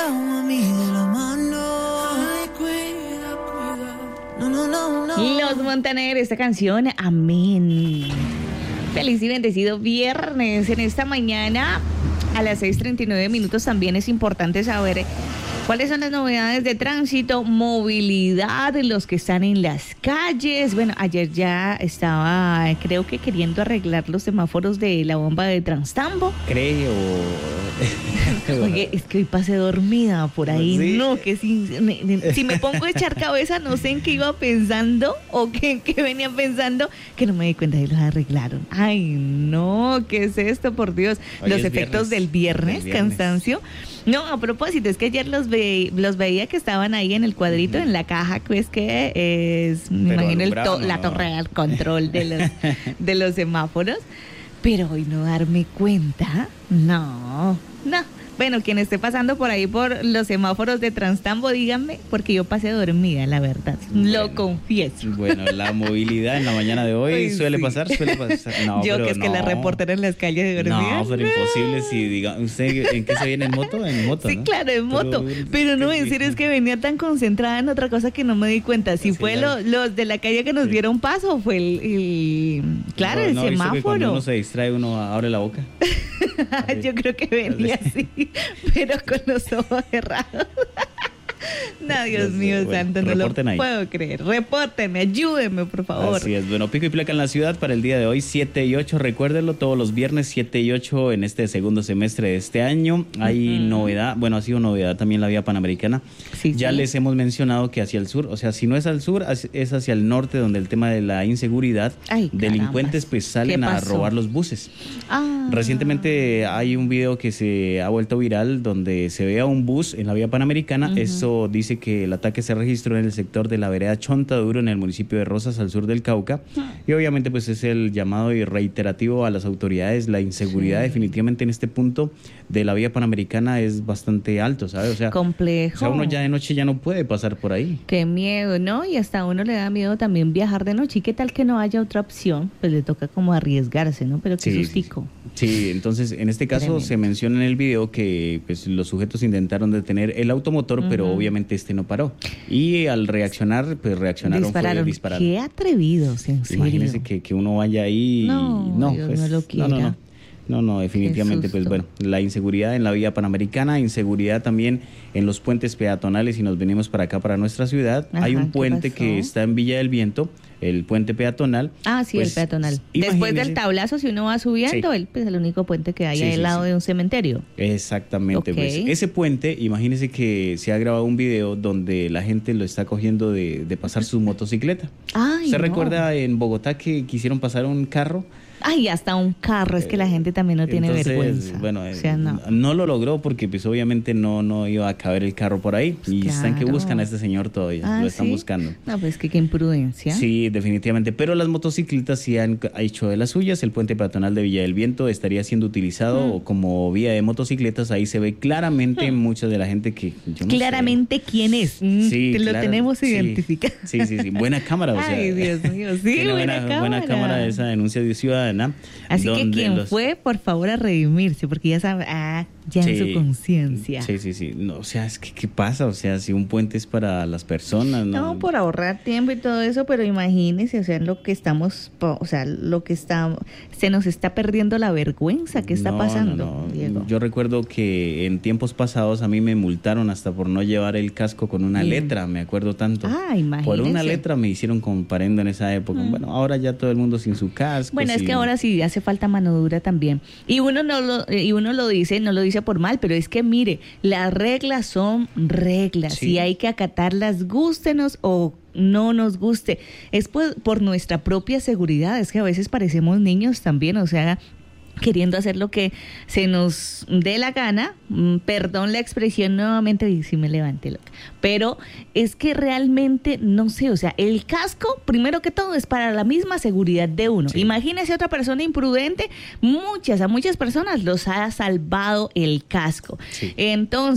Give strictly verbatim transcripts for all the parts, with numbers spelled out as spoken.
a mí de la mano. Ay, cuida, cuida. No, no, no, no. Los Montaner, esta canción, amén. Feliz y bendecido viernes. En esta mañana, a las seis treinta y nueve minutos, también es importante saber cuáles son las novedades de tránsito, movilidad, los que están en las calles. Bueno, ayer ya estaba, creo que queriendo arreglar los semáforos de la bomba de Transtambo. Creo. Oye, es que hoy pasé dormida por ahí. Sí. No, que si, si me pongo a echar cabeza, no sé en qué iba pensando o qué, en qué venía pensando, que no me di cuenta y los arreglaron. Ay, no, ¿qué es esto? Por Dios. Hoy los es efectos viernes, del viernes, del viernes. cansancio. No, a propósito, es que ayer los, ve, los veía que estaban ahí en el cuadrito, uh-huh. en la caja, que es que es, me Pero imagino, el to, no, la no. torre del control de los, de los semáforos. Pero hoy no darme cuenta, no, no. Bueno, quien esté pasando por ahí por los semáforos de Transtambo, díganme, porque yo pasé dormida, la verdad. Bueno, lo confieso. Bueno, la movilidad en la mañana de hoy Ay, suele sí. pasar, suele pasar. No, yo pero que es que no. la reportera en las calles de dormida. No, pero imposible si diga, ¿usted en qué se viene en moto? En moto, Sí, ¿no? claro, en moto. Pero, pero no, en serio es que venía tan concentrada en otra cosa que no me di cuenta. Si Sí, fue claro. lo, los de la calle que nos Sí. dieron paso, fue el, el claro, no, el no, ¿viste que cuando semáforo. uno se distrae, uno abre la boca. Yo creo que venía así, pero con los ojos cerrados. No, Dios mío, Bueno, santo, no lo reporten ahí. puedo creer. Repórtenme, ayúdenme, por favor. Así es. Bueno, pico y placa en la ciudad para el día de hoy, siete y ocho. Recuérdenlo, todos los viernes, siete y ocho en este segundo semestre de este año. Hay Uh-huh. novedad, bueno, ha sido novedad también la vía panamericana. Sí, ya sí. les hemos mencionado que hacia el sur, o sea, si no es al sur, es hacia el norte, donde el tema de la inseguridad, Ay, delincuentes carambas. pues salen ¿Qué a pasó? robar los buses. Ah. Recientemente hay un video que se ha vuelto viral donde se ve a un bus en la vía panamericana. Uh-huh. Eso dice que el ataque se registró en el sector de la vereda Chontaduro, en el municipio de Rosas, al sur del Cauca. Uh-huh. Y obviamente pues es el llamado y reiterativo a las autoridades. La inseguridad Sí. definitivamente en este punto de la vía panamericana es bastante alto, ¿sabes? O sea, Complejo. o sea, uno ya de noche ya no puede pasar por ahí. Qué miedo, ¿no? Y hasta a uno le da miedo también viajar de noche. ¿Y qué tal que no haya otra opción? Pues le toca como arriesgarse, ¿no? Pero qué Sí, sustico. Sí, sí, entonces en este caso Tremendo. se menciona en el video que pues, los sujetos intentaron detener el automotor, Ujú. pero obviamente este no paró. Y al reaccionar, pues reaccionaron, Dispararon. fue disparar. Qué atrevidos, en serio. Imagínense que, que uno vaya ahí y No, no, Dios pues, no lo no, quiera. no, no. No, no, definitivamente, Qué pues susto. bueno, la inseguridad en la vía panamericana, inseguridad también en los puentes peatonales y nos venimos para acá, para nuestra ciudad. Ajá, Hay un ¿qué puente pasó? que está en Villa del Viento, el puente peatonal. Ah, sí, Pues, el peatonal. Después imagínese- del tablazo, si uno va subiendo, Sí. el, pues, el único puente que hay Sí, al sí, lado sí. de un cementerio. Exactamente, Ok. pues ese puente, imagínense que se ha grabado un video donde la gente lo está cogiendo de, de pasar su motocicleta. Ay, ¿Se no. recuerda en Bogotá que quisieron pasar un carro? Ay, hasta un carro, es que la gente también no tiene Entonces, vergüenza. Bueno, o sea, eh, no. no lo logró porque pues obviamente no, no iba a caber el carro por ahí. Y están que Claro. buscan a este señor todavía, Ah, lo están ¿sí? buscando. No, pues que qué imprudencia. Sí, definitivamente. Pero las motocicletas sí han hecho de las suyas. El puente peatonal de Villa del Viento estaría siendo utilizado Mm. como vía de motocicletas. Ahí se ve claramente mucha de la gente que... yo no sé. Claramente quién es. Mm, Sí, te lo claro, tenemos sí. identificado. Sí, sí, sí. Buena cámara, o sea. Ay, Dios mío, sí, tiene buena cámara. buena cámara esa denuncia de ciudadana. Así que donde quien los- fue, por favor, a redimirse, porque ya sabe, ah, ya en Sí. su conciencia. Sí, sí, sí. No, o sea, es que ¿qué pasa? O sea, si un puente es para las personas, ¿no? No, por ahorrar tiempo y todo eso, pero imagínese, o sea, lo que estamos, po- o sea, lo que está, se nos está perdiendo la vergüenza. ¿Qué está No, pasando, no, no. Diego? Yo recuerdo que en tiempos pasados a mí me multaron hasta por no llevar el casco con una Bien. letra, me acuerdo tanto. Ah, Por imagínese. una letra me hicieron comparendo en esa época. Mm. Bueno, ahora ya todo el mundo sin su casco. Bueno, es sin- que ahora sí hace falta mano dura también. Y uno no lo, y uno lo dice, no lo dice por mal, pero es que mire, las reglas son reglas Sí. y hay que acatarlas, gústenos o no nos guste. Es por, por nuestra propia seguridad, es que a veces parecemos niños también, o sea, queriendo hacer lo que se nos dé la gana, mm, perdón la expresión nuevamente, y si me levanté loca, pero es que realmente, no sé, o sea, el casco, primero que todo, es para la misma seguridad de uno. Sí. Imagínese otra persona imprudente, muchas, a muchas personas los ha salvado el casco. Sí. Entonces,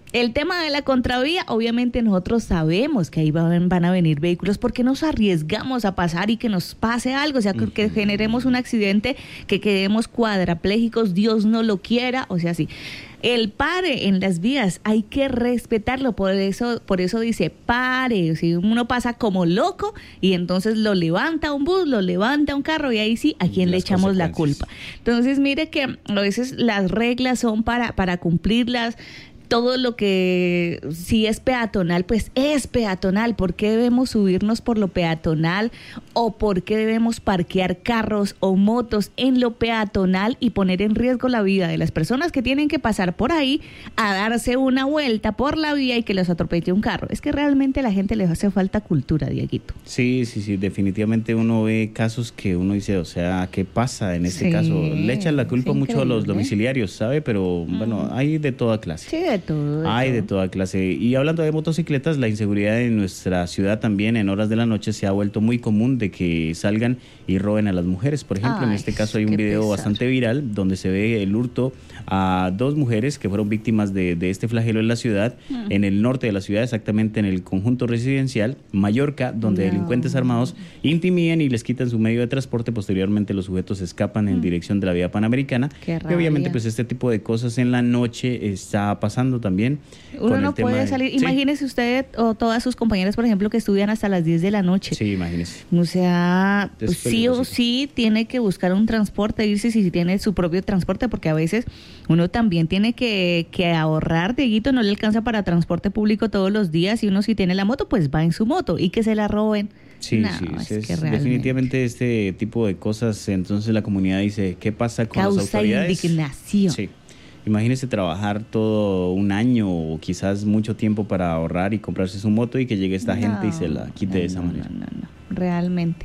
El tema de la contravía, obviamente nosotros sabemos que ahí van, van a venir vehículos porque nos arriesgamos a pasar y que nos pase algo, o sea, que, uh-huh. que generemos un accidente, que quedemos cuadraplégicos, Dios no lo quiera, o sea, sí. El pare en las vías hay que respetarlo, por eso por eso dice pare, si uno pasa como loco y entonces lo levanta un bus, lo levanta un carro y ahí sí, ¿a quién le echamos la culpa? Entonces mire que a veces las reglas son para, para cumplirlas. Todo lo que si es peatonal, pues es peatonal. ¿Por qué debemos subirnos por lo peatonal? ¿O por qué debemos parquear carros o motos en lo peatonal y poner en riesgo la vida de las personas que tienen que pasar por ahí a darse una vuelta por la vía y que los atropelle un carro? Es que realmente a la gente les hace falta cultura, Dieguito. Sí, sí, sí, definitivamente uno ve casos que uno dice, o sea, ¿qué pasa en este sí, caso? Le echan la culpa mucho a los domiciliarios, ¿sabe? Pero mm. bueno, hay de toda clase. Sí, de todo. De hay todo. de toda clase. Y hablando de motocicletas, la inseguridad en nuestra ciudad también en horas de la noche se ha vuelto muy común de que salgan y roben a las mujeres. Por ejemplo, Ay, en este caso hay un video pesar. bastante viral donde se ve el hurto a dos mujeres que fueron víctimas de, de este flagelo en la ciudad, mm. en el norte de la ciudad, exactamente en el conjunto residencial Mallorca, donde no. delincuentes armados intimidan y les quitan su medio de transporte. Posteriormente los sujetos escapan en mm. dirección de la vía Panamericana. Y obviamente pues este tipo de cosas en la noche está pasando también. Uno no puede salir. ¿Sí? Imagínese usted o todas sus compañeras, por ejemplo, que estudian hasta las diez de la noche. Sí, imagínese. O sea, pues, sí o sí tiene que buscar un transporte, irse si tiene su propio transporte, porque a veces uno también tiene que, que ahorrar, Dieguito, no le alcanza para transporte público todos los días, y uno si tiene la moto, pues va en su moto, y que se la roben. Sí, no, sí, es es, que realmente... definitivamente este tipo de cosas, entonces la comunidad dice, ¿qué pasa con Causa las autoridades? Indignación. Sí. Imagínese trabajar todo un año o quizás mucho tiempo para ahorrar y comprarse su moto y que llegue esta no, gente y se la quite no, de esa no, manera. No, no, no, realmente.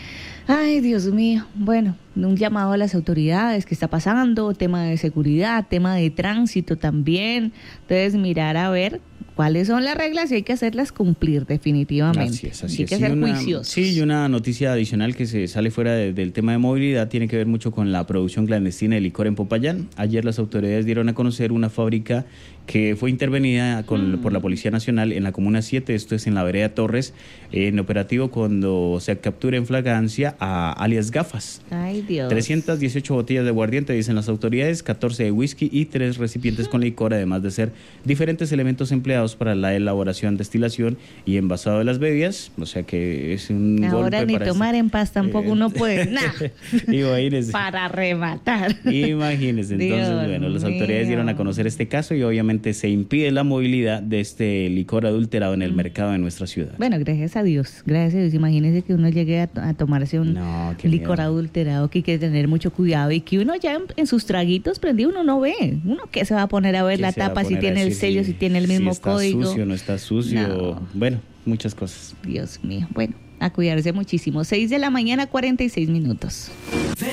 Ay, Dios mío. Bueno, un llamado a las autoridades, ¿qué está pasando? Tema de seguridad, tema de tránsito también. Entonces, mirar a ver cuáles son las reglas y hay que hacerlas cumplir definitivamente. Así es, así hay es. que ser una, juiciosos. Sí, y una noticia adicional que se sale fuera de, del tema de movilidad tiene que ver mucho con la producción clandestina de licor en Popayán. Ayer las autoridades dieron a conocer una fábrica que fue intervenida con, mm. por la Policía Nacional en la Comuna siete, esto es en la vereda Torres, en operativo cuando se captura en flagrancia a alias Gafas. Ay, Dios. trescientas dieciocho botellas de aguardiente, dicen las autoridades, catorce de whisky y tres recipientes mm. con licor, además de ser diferentes elementos empleados para la elaboración, destilación y envasado de las bebidas, o sea que es un Ahora golpe ni para tomar este... en paz tampoco eh... uno puede, nada. Imagínese. Para rematar. Imagínese, entonces, Dios bueno, las autoridades mío. dieron a conocer este caso y obviamente se impide la movilidad de este licor adulterado en el mm. mercado de nuestra ciudad. Bueno, gracias a Dios, gracias a Dios. Imagínese que uno llegue a, a tomarse un no, licor miedo. adulterado, que hay que tener mucho cuidado y que uno ya en, en sus traguitos prendido uno no ve. Uno que se va a poner a ver la tapa, si tiene el sello, si, si tiene el mismo si está código. Sucio, no está sucio, no. Bueno, muchas cosas. Dios mío, bueno, a cuidarse muchísimo. seis de la mañana, cuarenta y seis minutos.